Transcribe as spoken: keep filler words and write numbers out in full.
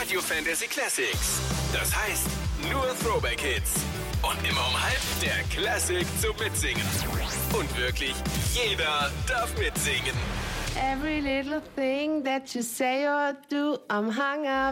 Radio Fantasy Classics. Das heißt, nur Throwback-Hits. Und immer um halb der Classic zum Mitsingen. Und wirklich jeder darf mitsingen. Every little thing that you say or do, I'm hung up.